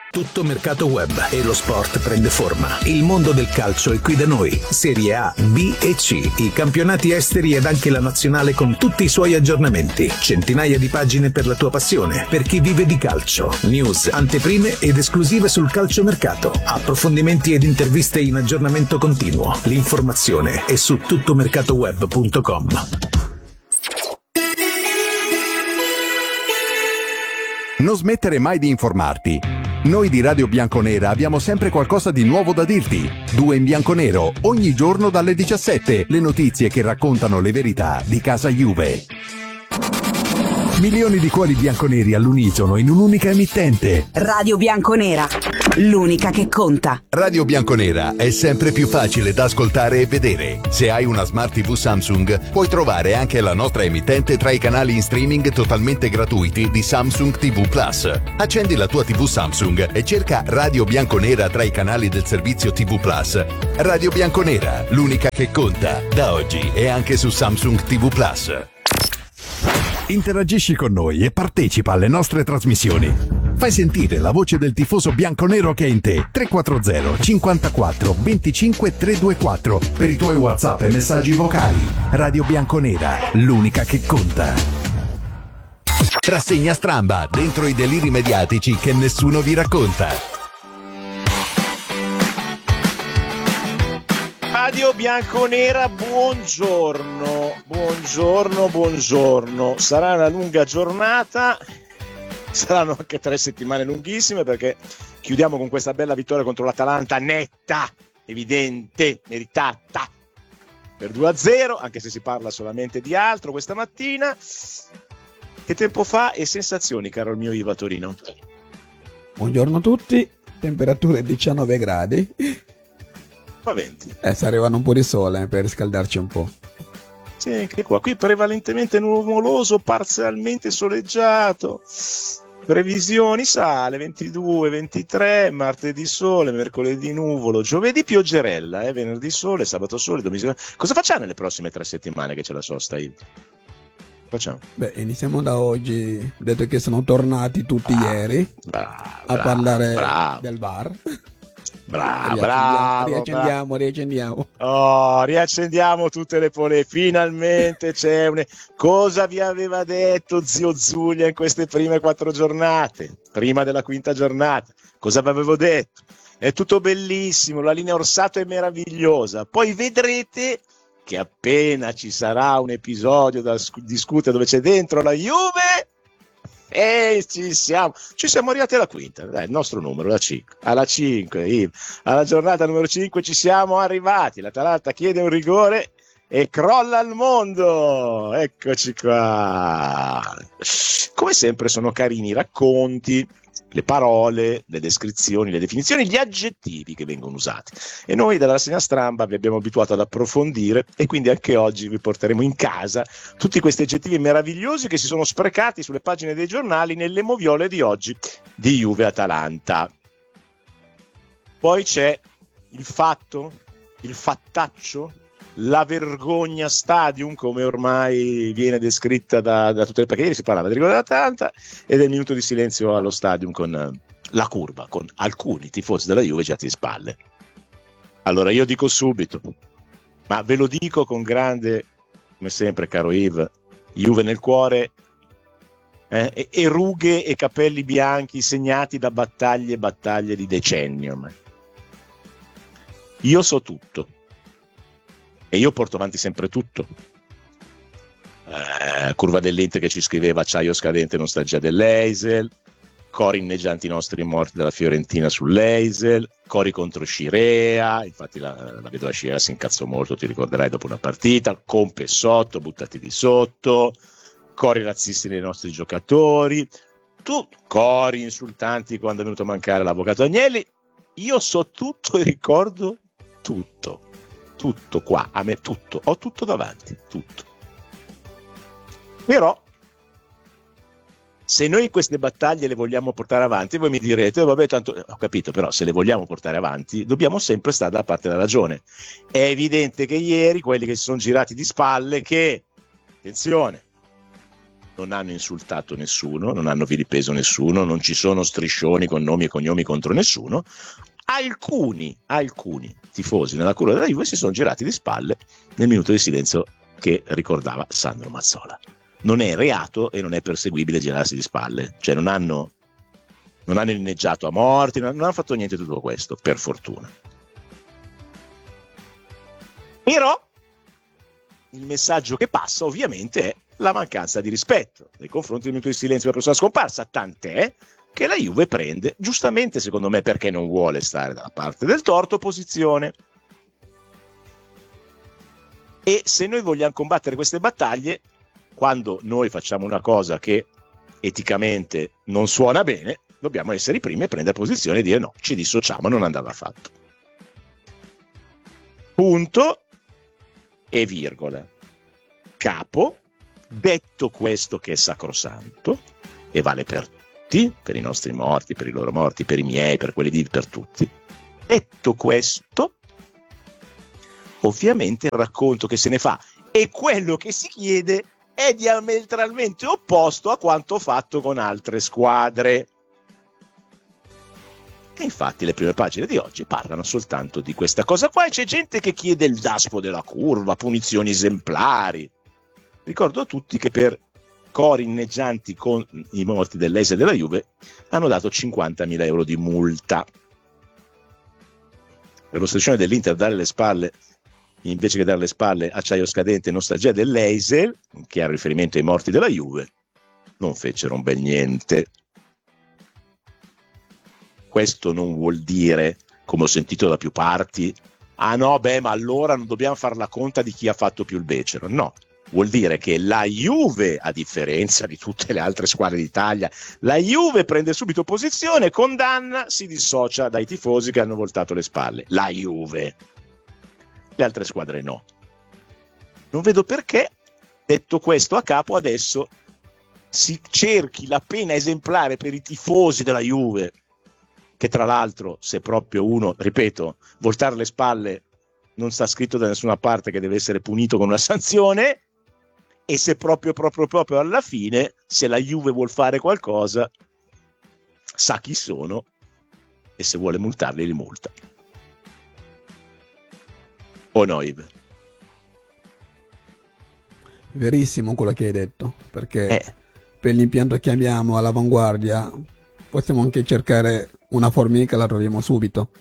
Tutto mercato web e lo sport prende forma. Il mondo del calcio è qui da noi. Serie A, B e C, i campionati esteri ed anche la nazionale con tutti i suoi aggiornamenti. Centinaia di pagine per la tua passione, per chi vive di calcio. News, anteprime ed esclusive sul calciomercato. Approfondimenti ed interviste in aggiornamento continuo. L'informazione è su tuttomercatoweb.com. Non smettere mai di informarti. Noi di Radio Bianconera abbiamo sempre qualcosa di nuovo da dirti. 2 in bianconero, ogni giorno dalle 17. Le notizie che raccontano le verità di casa Juve. Milioni di cuori bianconeri all'unisono in un'unica emittente. Radio Bianconera, l'unica che conta. Radio Bianconera è sempre più facile da ascoltare e vedere. Se hai una Smart TV Samsung, puoi trovare anche la nostra emittente tra i canali in streaming totalmente gratuiti di Samsung TV Plus. Accendi la tua TV Samsung e cerca Radio Bianconera tra i canali del servizio TV Plus. Radio Bianconera, l'unica che conta. Da oggi è anche su Samsung TV Plus. Interagisci con noi e partecipa alle nostre trasmissioni. Fai sentire la voce del tifoso bianconero che è in te. 340 54 25 324 per i tuoi WhatsApp e messaggi vocali. Radio Bianconera, l'unica che conta. Rassegna stramba dentro i deliri mediatici che nessuno vi racconta. Radio Bianconera, buongiorno. Sarà una lunga giornata, saranno anche 3 settimane lunghissime, perché chiudiamo con questa bella vittoria contro l'Atalanta, netta, evidente, meritata, per 2-0, anche se si parla solamente di altro questa mattina. Che tempo fa e sensazioni, caro il mio Iva Torino? Buongiorno a tutti, temperature 19 gradi. 20. Si arrivano un po' di sole per riscaldarci un po'. Sì, anche qua. Qui prevalentemente nuvoloso, parzialmente soleggiato. Previsioni sale 22, 23, martedì sole, mercoledì nuvolo, giovedì pioggerella, venerdì sole, sabato sole, domenica. Cosa facciamo nelle prossime 3 settimane che c'è la sosta? Facciamo? Beh, iniziamo da oggi, detto che sono tornati tutti ieri a parlare del VAR. Bravo. Riaccendiamo. Oh, riaccendiamo tutte le polemiche. Finalmente c'è cosa vi aveva detto zio Zulia in queste prime 4 giornate, prima della 5ª giornata? Cosa vi avevo detto? È tutto bellissimo, la linea Orsato è meravigliosa. Poi vedrete che appena ci sarà un episodio da discutere dove c'è dentro la Juve, ci siamo arrivati alla 5ª, dai, il nostro numero, alla 5, alla giornata numero 5 ci siamo arrivati. L'Atalanta chiede un rigore e crolla il mondo. Eccoci qua. Come sempre sono carini i racconti, le parole, le descrizioni, le definizioni, gli aggettivi che vengono usati, e noi dalla rassegna stramba vi abbiamo abituato ad approfondire, e quindi anche oggi vi porteremo in casa tutti questi aggettivi meravigliosi che si sono sprecati sulle pagine dei giornali nelle moviole di oggi di Juve Atalanta. Poi c'è il fatto, il fattaccio, la vergogna stadium, come ormai viene descritta da tutte le, perché ieri si parlava del rigore dell'Atalanta e del minuto di silenzio allo stadium con la curva, con alcuni tifosi della Juve girati di spalle. Allora io dico subito, ma ve lo dico con grande, come sempre, caro Yves, Juve nel cuore, e rughe e capelli bianchi segnati da battaglie e battaglie di decennio. Io so tutto. E io porto avanti sempre tutto. Curva dell'Inter che ci scriveva acciaio scadente, nostalgia dell'Eisel, cori inneggianti i nostri morti della Fiorentina sull'Eisel, cori contro Scirea, infatti la vedova Scirea si incazzò molto, ti ricorderai, dopo una partita, compe sotto, buttati di sotto, cori razzisti nei nostri giocatori, cori insultanti quando è venuto a mancare l'avvocato Agnelli. Io so tutto e ricordo tutto. Tutto qua, a me tutto, ho tutto davanti, tutto. Però se noi queste battaglie le vogliamo portare avanti, voi mi direte, vabbè, tanto ho capito, però se le vogliamo portare avanti dobbiamo sempre stare dalla parte della ragione. È evidente che ieri quelli che si sono girati di spalle, che, attenzione, non hanno insultato nessuno, non hanno vilipeso nessuno, non ci sono striscioni con nomi e cognomi contro nessuno. Alcuni tifosi nella curva della Juve si sono girati di spalle nel minuto di silenzio che ricordava Sandro Mazzola. Non è reato e non è perseguibile girarsi di spalle, cioè non hanno inneggiato a morti, non hanno fatto niente di tutto questo, per fortuna. Però il messaggio che passa ovviamente è la mancanza di rispetto nei confronti del minuto di silenzio per la persona scomparsa, tant'è che la Juve prende, giustamente secondo me perché non vuole stare dalla parte del torto, posizione. E se noi vogliamo combattere queste battaglie, quando noi facciamo una cosa che eticamente non suona bene, dobbiamo essere i primi a prendere posizione e dire no, ci dissociamo, non andava fatto. Punto e virgola. Capo, detto questo che è sacrosanto e vale per tutti, per i nostri morti, per i loro morti, per i miei, per quelli vivi, per tutti. Detto questo, ovviamente il racconto che se ne fa e quello che si chiede è diametralmente opposto a quanto fatto con altre squadre. E infatti le prime pagine di oggi parlano soltanto di questa cosa qua e c'è gente che chiede il daspo della curva, punizioni esemplari. Ricordo a tutti che per cori inneggianti con i morti dell'Eise e della Juve hanno dato 50.000 euro di multa. Per l'ossessione dell'Inter dare le spalle, invece che dare le spalle acciaio scadente, nostalgia dell'Eise, che ha riferimento ai morti della Juve, non fecero un bel niente. Questo non vuol dire, come ho sentito da più parti, ma allora non dobbiamo far la conta di chi ha fatto più il becero. No, vuol dire che la Juve, a differenza di tutte le altre squadre d'Italia, la Juve prende subito posizione, condanna, si dissocia dai tifosi che hanno voltato le spalle. La Juve. Le altre squadre no. Non vedo perché, detto questo a capo, adesso si cerchi la pena esemplare per i tifosi della Juve, che tra l'altro, se proprio uno, ripeto, voltare le spalle non sta scritto da nessuna parte che deve essere punito con una sanzione, e se proprio alla fine, se la Juve vuol fare qualcosa, sa chi sono e se vuole multarli li multa. O no, Yves? Verissimo quello che hai detto, perché per l'impianto che abbiamo all'avanguardia possiamo anche cercare una formica, la troviamo subito.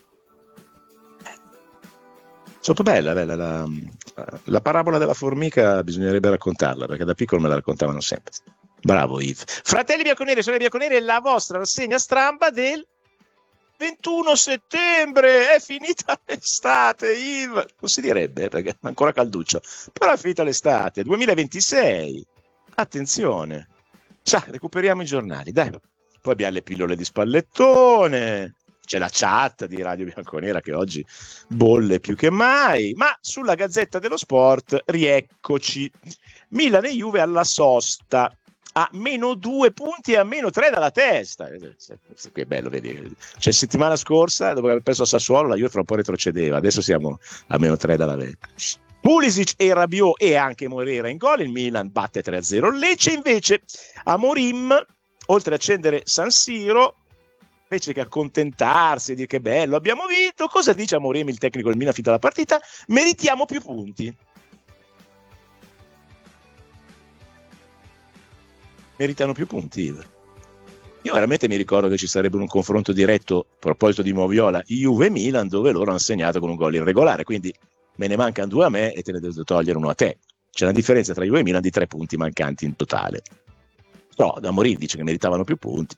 Troppo bella la parabola della formica, bisognerebbe raccontarla, perché da piccolo me la raccontavano sempre. Bravo Yves. Fratelli bianconeri e sorelle bianconere, la vostra rassegna stramba del 21 settembre, è finita l'estate, Yves. Non si direbbe, perché è ancora calduccio, però è finita l'estate, 2026. Attenzione. Recuperiamo i giornali, dai. Poi abbiamo le pillole di Spallettone, c'è la chat di Radio Bianconera che oggi bolle più che mai, ma sulla Gazzetta dello Sport rieccoci. Milan e Juve alla sosta, a -2 punti e a -3 dalla testa. Che bello, vedi. Cioè, settimana scorsa, dopo aver perso a Sassuolo, la Juve fra un po' retrocedeva, adesso siamo a -3 dalla vetta. Pulisic e Rabiot e anche Moreira in gol, il Milan batte 3-0 Lecce, invece Amorim, oltre a accendere San Siro, invece che accontentarsi e dire che bello, abbiamo vinto, cosa dice Amorim, il tecnico del Milan, finita la partita? Meritiamo più punti. Meritano più punti. Io veramente mi ricordo che ci sarebbe un confronto diretto, a proposito di Moviola, Juve-Milan, dove loro hanno segnato con un gol irregolare, quindi me ne mancano 2 a me e te ne devo togliere 1 a te. C'è una differenza tra Juve e Milan di 3 punti mancanti in totale. No, Amorim dice che meritavano più punti.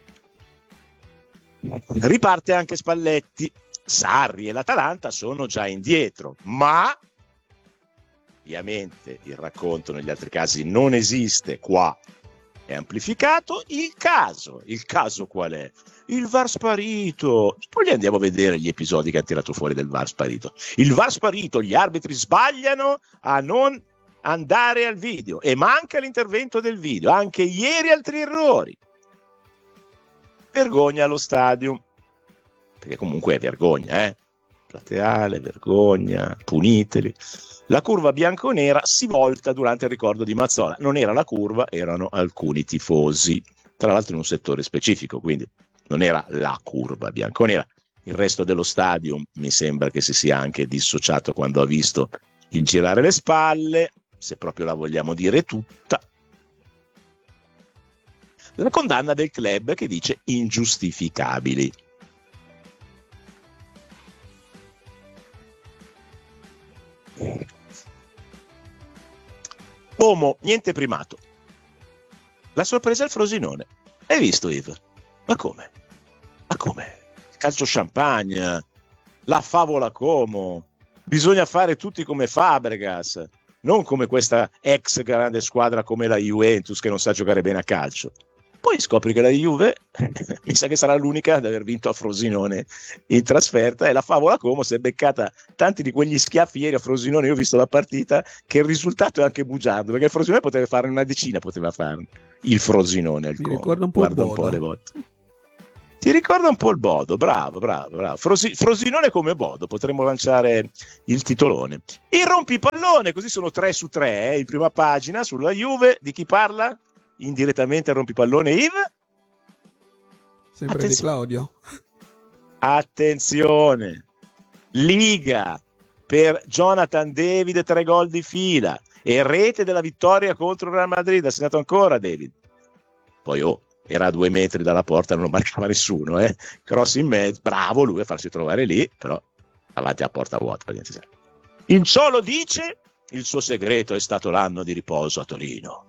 Riparte anche Spalletti. Sarri e l'Atalanta sono già indietro, ma ovviamente il racconto negli altri casi non esiste, qua è amplificato. Il caso qual è? Il VAR sparito. Poi andiamo a vedere gli episodi che ha tirato fuori del VAR sparito. Il VAR sparito, gli arbitri sbagliano a non andare al video e manca l'intervento del video, anche ieri altri errori. Vergogna allo stadio, perché comunque è vergogna, plateale, vergogna, puniteli. La curva bianconera si volta durante il ricordo di Mazzola. Non era la curva, erano alcuni tifosi, tra l'altro in un settore specifico, quindi non era la curva bianconera. Il resto dello stadio mi sembra che si sia anche dissociato quando ha visto il girare le spalle, se proprio la vogliamo dire tutta. La condanna del club che dice ingiustificabili. Uomo, niente primato. La sorpresa è il Frosinone. Hai visto, Yves? Ma come? Ma come? Calcio champagne, la favola Como. Bisogna fare tutti come Fabregas, non come questa ex grande squadra come la Juventus che non sa giocare bene a calcio. Poi scopri che la Juve mi sa che sarà l'unica ad aver vinto a Frosinone in trasferta, e la favola Como si è beccata tanti di quegli schiaffi ieri a Frosinone. Io ho visto la partita, che il risultato è anche bugiardo, perché il Frosinone poteva fare una decina, poteva fare il Frosinone al Como. Ricorda un po' Guarda un po' le volte. Ti ricorda un po' il Bodo, bravo. Frosinone come Bodo, potremmo lanciare il titolone. Il rompipallone, così sono 3-3, in prima pagina sulla Juve. Di chi parla? Indirettamente al rompipallone, Yves? Sempre di Claudio. Attenzione, Liga per Jonathan David, 3 gol di fila e rete della vittoria contro il Real Madrid. Ha segnato ancora David, poi era a 2 metri dalla porta, non lo marcava nessuno, cross in mezzo, bravo lui a farsi trovare lì, però avanti a porta vuota. Inciolo dice: il suo segreto è stato l'anno di riposo a Torino.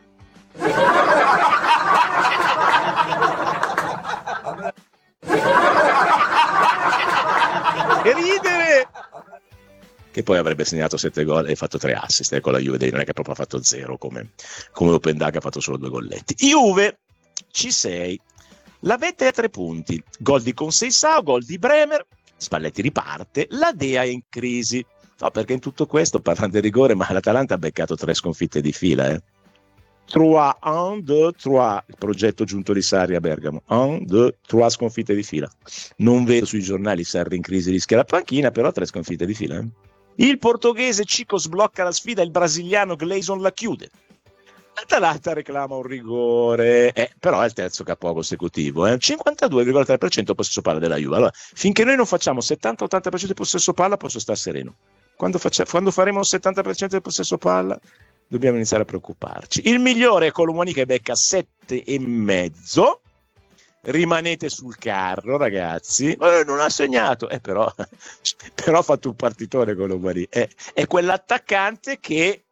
E ridere, che poi avrebbe segnato 7 gol e fatto 3 assist, con la Juve non è che proprio ha fatto 0 come Openda, che ha fatto solo 2 golletti. Juve C6, la Vette a 3 punti, gol di Conceição, gol di Bremer, Spalletti riparte, la Dea è in crisi. No, perché in tutto questo, parlando di rigore, ma l'Atalanta ha beccato 3 sconfitte di fila, 1, 2, 3, il progetto giunto di Sarri a Bergamo, 1, 2, 3 sconfitte di fila. Non vedo sui giornali Sarri in crisi, rischia la panchina, però 3 sconfitte di fila. Il portoghese Chico sblocca la sfida, il brasiliano Gleison la chiude. L'Atalanta reclama un rigore, però è il terzo capo consecutivo, 52,3% possesso palla della Juve. Allora, finché noi non facciamo 70-80% di possesso palla, posso stare sereno. Quando faremo il 70% del possesso palla, dobbiamo iniziare a preoccuparci. Il migliore è Colomani, che becca 7,5. Rimanete sul carro, ragazzi. Non ha segnato, però ha fatto un partitore Colomani. È quell'attaccante che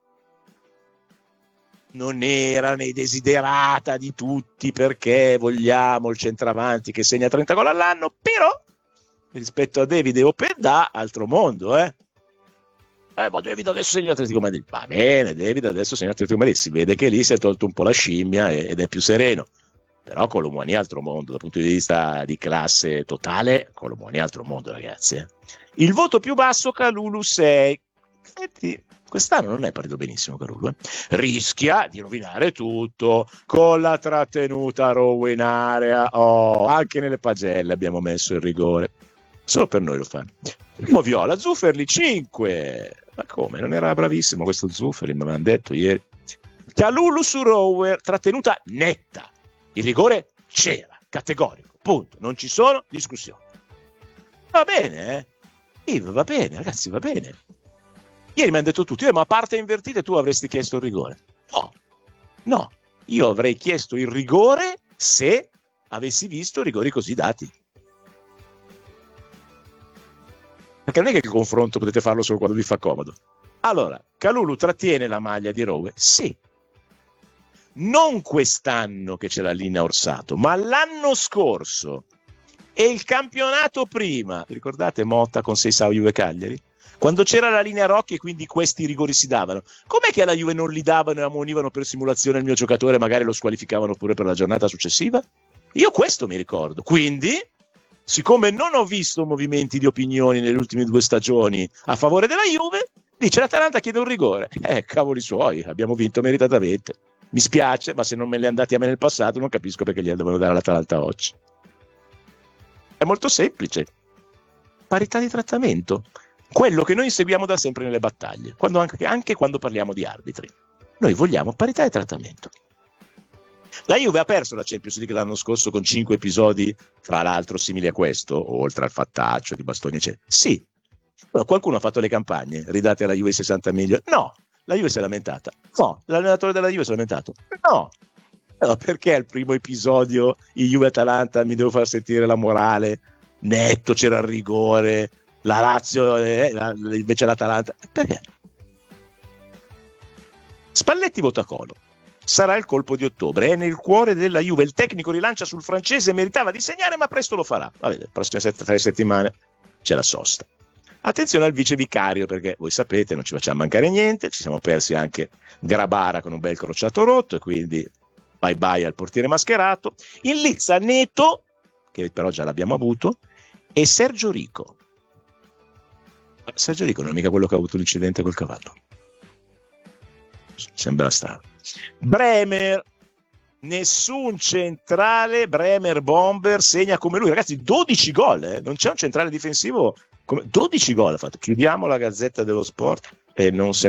non era nei desiderata di tutti, perché vogliamo il centravanti che segna 30 gol all'anno, però rispetto a David e Openda, altro mondo, ma David adesso segna Atletico Madrid. Va bene, David adesso segna Atletico Madrid, si vede che lì si è tolto un po' la scimmia ed è più sereno. Però Colomani è altro mondo, dal punto di vista di classe totale, Colomani è altro mondo, ragazzi. Il voto più basso, Kalulu 6. Quest'anno non è partito benissimo Kalulu, rischia di rovinare tutto con la trattenuta Rowe in area. Anche nelle pagelle abbiamo messo il rigore, solo per noi lo fanno. Primo viola, Zufferli 5. Ma come? Non era bravissimo questo Zufferli, mi avevano detto ieri. Kalulu su Rowe, trattenuta netta. Il rigore c'era, categorico, punto. Non ci sono discussioni. Va bene, va bene, ragazzi, va bene. Ieri mi hanno detto tutti, ma a parte invertite tu avresti chiesto il rigore. No, io avrei chiesto il rigore se avessi visto rigori così dati. Perché non è che il confronto potete farlo solo quando vi fa comodo. Allora, Kalulu trattiene la maglia di Rowe? Sì. Non quest'anno che c'è la linea Orsato, ma l'anno scorso e il campionato prima. Ricordate Motta con Seisao Juve Cagliari? Quando c'era la linea Rocchi e quindi questi rigori si davano. Com'è che alla Juve non li davano e ammonivano per simulazione il mio giocatore, magari lo squalificavano pure per la giornata successiva? Io questo mi ricordo. Quindi, siccome non ho visto movimenti di opinioni nelle ultime 2 stagioni a favore della Juve, dice l'Atalanta chiede un rigore. Cavoli suoi, abbiamo vinto meritatamente. Mi spiace, ma se non me li è andati a me nel passato non capisco perché glieli devono dare all'Atalanta oggi. È molto semplice. parità di trattamento, quello che noi inseguiamo da sempre nelle battaglie, anche quando parliamo di arbitri. Noi vogliamo parità di trattamento. La Juve ha perso la Champions League l'anno scorso con 5 episodi, fra l'altro simili a questo, oltre al fattaccio di bastoni eccetera. Sì, però qualcuno ha fatto le campagne, ridate alla Juve 60 milioni. No, la Juve si è lamentata. No, l'allenatore della Juve si è lamentato. No. Allora, perché al primo episodio il Juve-Atalanta mi devo far sentire la morale? Netto, c'era il rigore, la Lazio invece l'Atalanta. Perché? Spalletti vota Colo. Sarà il colpo di ottobre, è nel cuore della Juve. Il tecnico rilancia sul francese, meritava di segnare, ma presto lo farà. Vabbè, le prossime 3 settimane c'è la sosta. Attenzione al vice vicario, perché voi sapete, non ci facciamo mancare niente. Ci siamo persi anche Grabara con un bel crociato rotto, e quindi bye bye al portiere mascherato. In lizza Neto, che però già l'abbiamo avuto, e Sergio Rico. Sergio Rico non è mica quello che ha avuto l'incidente col cavallo. Sembra strano. Bremer, nessun centrale Bremer bomber segna come lui, ragazzi. 12 gol, non c'è un centrale difensivo come 12 gol ha fatto. Chiudiamo la Gazzetta dello Sport e non se